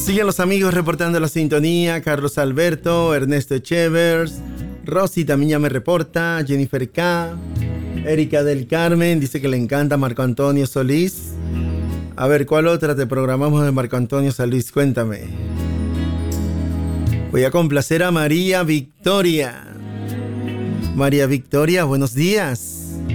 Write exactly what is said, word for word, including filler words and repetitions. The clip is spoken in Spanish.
Siguen los amigos reportando la sintonía. Carlos Alberto, Ernesto Echevers, Rosy también ya me reporta, Jennifer K, Erika del Carmen dice que le encanta Marco Antonio Solís. A ver, ¿cuál otra te programamos de Marco Antonio Solís? Cuéntame. Voy a complacer a María Victoria. María Victoria, buenos días.